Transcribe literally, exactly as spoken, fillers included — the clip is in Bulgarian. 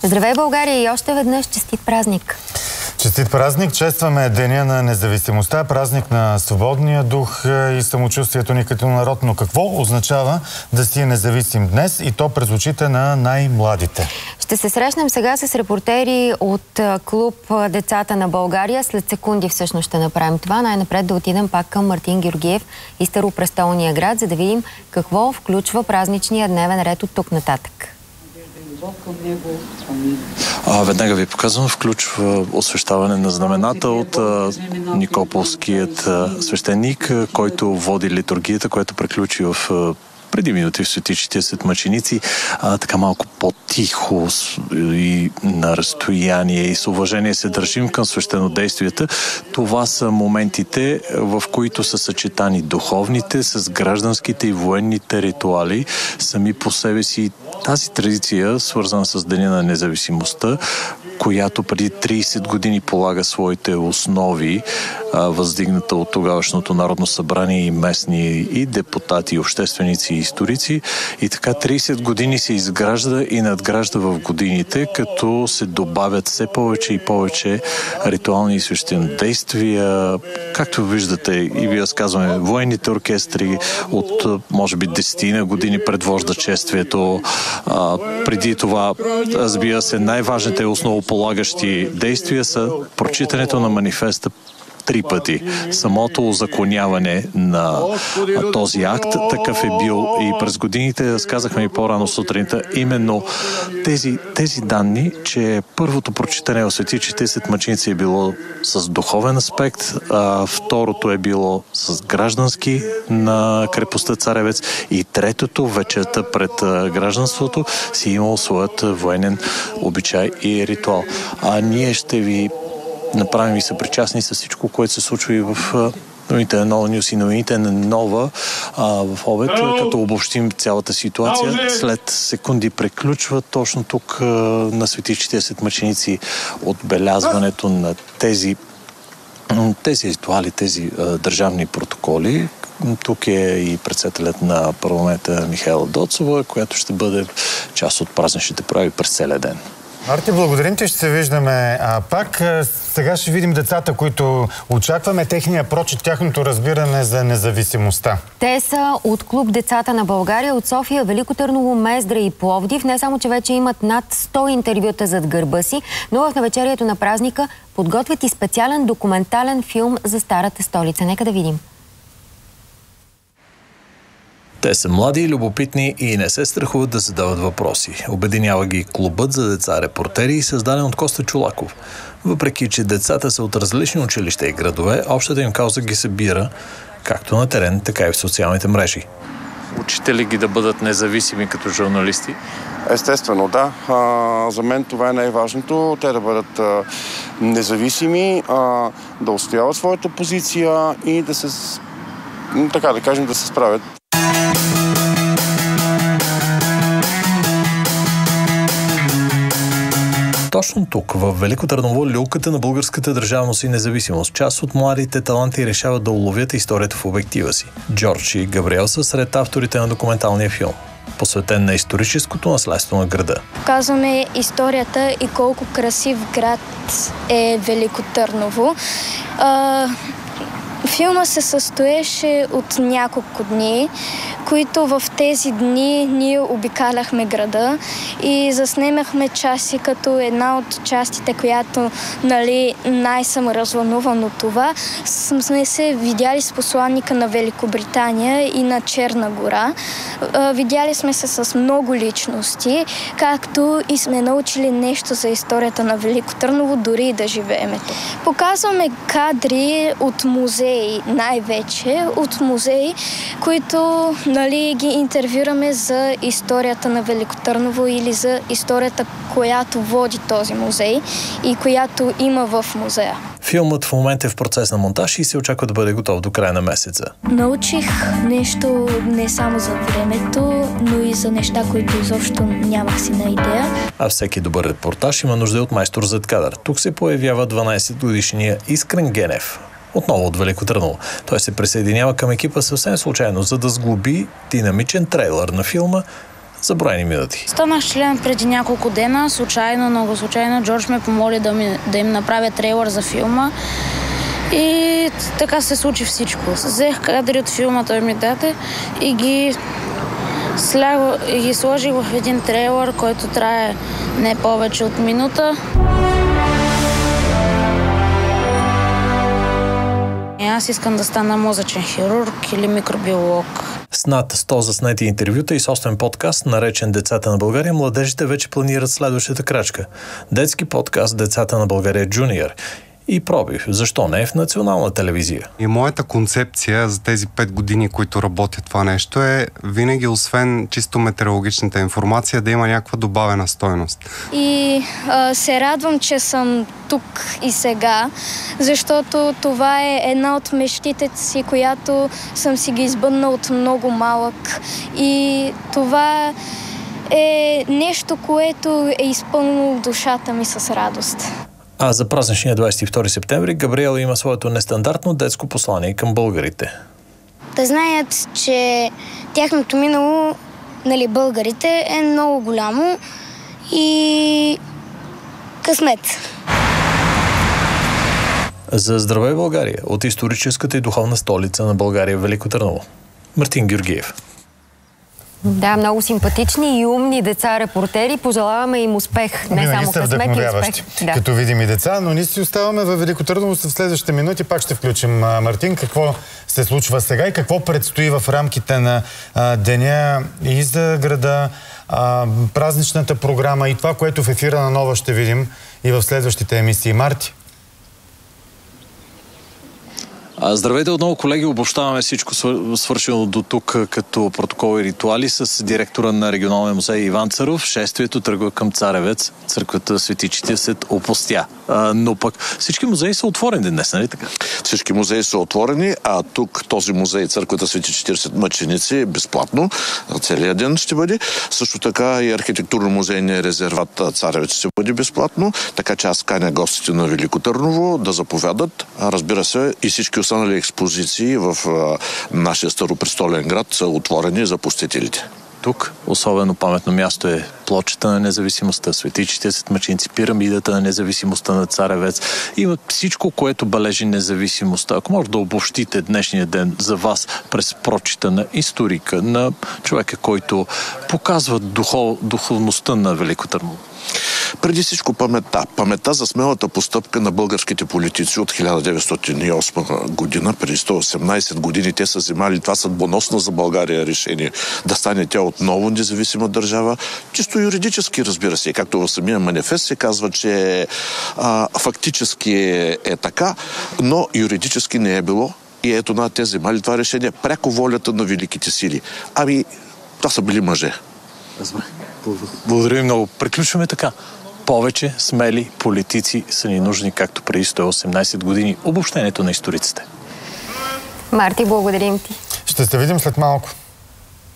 Здравей, България, и още веднъж честит празник! Честит празник! Честваме Деня на независимостта, празник на свободния дух и самочувствието ни като народ. Но какво означава да си независим днес, и то през очите на най-младите? Ще се срещнем сега с репортери от клуб Децата на България. След секунди всъщност ще направим това. Най-напред да отидем пак към Мартин Георгиев и Старопрестолния град, за да видим какво включва празничния дневен ред от тук нататък. А, веднага ви показвам, включва освещаване на знамената от а, Никополският а, свещеник, а, който води литургията, която приключи в а, преди минути в светичите след мъченици, а, така малко по-тихо и на разстояние и с уважение се държим към свещенодействията. Това са моментите, в които са съчетани духовните с гражданските и военните ритуали. Сами по себе си тази традиция, свързана с Деня на независимостта, която преди трийсет години полага своите основи, а, въздигната от тогавашното Народно събрание и местни и депутати, и общественици, и историци. И така трийсет години се изгражда и надгражда в годините, като се добавят все повече и повече ритуални и свещенодействия. Както виждате, и вие сказваме, военните оркестри от, може би, десетина години предвожда чествието. А, преди това, разбира се, най-важните основополагащи действия са прочитането на манифеста три пъти. Самото узаконяване на този акт, такъв е бил и през годините, сказахме и по-рано сутринта, именно тези, тези данни, че първото прочитане в светичите след мъченици е било с духовен аспект, а второто е било с граждански на крепостта Царевец и третото, вечерта пред гражданството, си имал своят военен обичай и ритуал. А ние ще ви направим и съпричастни с всичко, което се случва и в новините на Нова Нюс и новините на Нова а, в обед, като обобщим цялата ситуация. След секунди приключва точно тук а, на светичите след мъченици отбелязването на тези тези ритуали, тези а, държавни протоколи. Тук е и председателят на парламента Михаела Доцова, която ще бъде част от празничните прояви през целия ден. Марти, благодарим ти, ще се виждаме а, пак. Сега ще видим децата, които очакваме, техния прочит, тяхното разбиране за независимостта. Те са от клуб Децата на България, от София, Велико Търново, Мездра и Пловдив. Не само, че вече имат над сто интервюта зад гърба си, но в навечерието на празника подготвят и специален документален филм за старата столица. Нека да видим. Те са млади, любопитни и не се страхуват да задават въпроси. Обединява ги клубът за деца репортери, създаден от Коста Чолаков. Въпреки че децата са от различни училища и градове, общата им кауза ги събира както на терен, така и в социалните мрежи. Учите ли ги да бъдат независими като журналисти? Естествено, да. А, за мен това е най-важното. Те да бъдат а, независими, а, да отстояват своята позиция и да се, така да кажем, да се справят. Точно тук, в Велико Търново, люлката на българската държавност и независимост, част от младите таланти решават да уловят историята в обектива си. Джордж и Габриел са сред авторите на документалния филм, посветен на историческото наследство на града. Показваме историята и колко красив град е Велико Търново. А... Филма се състоеше от няколко дни, които в тези дни ние обикаляхме града и заснемахме части, като една от частите, която, нали, най-съм развълнуван от това, сме се видяли с посланника на Великобритания и на Черна гора. Видяли сме се с много личности, както и сме научили нещо за историята на Велико Търново, дори и да живеем. Показваме кадри от музеи, най-вече от музеи, които, нали, ги интервюраме за историята на Велико Търново или за историята, която води този музей и която има в музея. Филмът в момента е в процес на монтаж и се очаква да бъде готов до края на месеца. Научих нещо не само за времето, но и за неща, които изобщо нямах си на идея. А всеки добър репортаж има нужда от майстор зад кадър. Тук се появява дванайсетгодишния Искрен Генев. Отново от Велико Търново. Той се присъединява към екипа съвсем случайно, за да сглоби динамичен трейлър на филма за броени минути. Станах член преди няколко дена, случайно, много случайно. Джордж ме помоли да, ми, да им направя трейлър за филма. И така се случи всичко. Взех кадри от филма, той ми даде и ги, сляг, и ги сложих в един трейлър, който трае не повече от минута. И аз искам да стана мозъчен хирург или микробиолог. С над сто заснети интервюта и собствен подкаст, наречен "Децата на България", младежите вече планират следващата крачка. Детски подкаст "Децата на България Джуниор" и пробив, защо не в национална телевизия. И моята концепция за тези пет години, които работят това нещо, е винаги, освен чисто метеорологичната информация, да има някаква добавена стойност. И а, се радвам, че съм тук и сега, защото това е една от мечтите си, която съм си ги избъднал от много малък. И това е нещо, което е изпълнило душата ми с радост. А за празничния двадесет и втори септември Габриела има своето нестандартно детско послание към българите. Да знаят, че тяхното минало, нали, българите, е много голямо и късмет. За Здравей България от историческата и духовна столица на България, Велико Търново. Мартин Георгиев. Да, много симпатични и умни деца репортери. Пожелаваме им успех. Не само късмет и успех. Да. Като видим и деца, но ние си оставаме във Велико Търново. В следващите минути пак ще включим Мартин. Какво се случва сега и какво предстои в рамките на а, деня и за града, а, празничната програма и това, което в ефира на Нова ще видим и в следващите емисии. Марти? Здравейте отново, колеги. Обобщаваме всичко свършено до тук като протокол и ритуали с директора на регионалния музей Иван Царов. Шествието тръгва към Царевец. Църквата Свети четиридесет опустя. Но пък всички музеи са отворени днес, нали така? Всички музеи са отворени, а тук този музей, църквата Свети четиридесет мъченици, е безплатно. Целият ден ще бъде. Също така и архитектурно-музейния резерват Царевец ще бъде безплатно. Така че аз каня гостите на Велико Търново да заповядат. Разбира се, и всички останали експозиции в а, нашия старопрестолен град са отворени за посетителите. Тук особено паметно място е плочата на независимостта, Свети четиридесет мъченици, пирамидата на независимостта на Царевец. Има всичко, което бележи независимостта. Ако може да обобщите днешния ден за вас през прочита на историка, на човека, който показва духов, духовността на Велико Търново. Преди всичко паметта. Паметта за смелата постъпка на българските политици от хиляда деветстотин и осма година, преди сто и осемнадесет години те са вземали това съдбоносно за България решение да стане тя отново независима държава. Чисто юридически, разбира се, както в самия манифест се казва, че а, фактически е, е така, но юридически не е било. И ето на те вземали това решение пряко волята на великите сили. Ами, това са били мъже. Благодаря ви много. Приключваме така. Повече смели политици са ни нужни, както преди сто и осемнадесет години. Обобщението на историците. Марти, благодарим ти. Ще се видим след малко.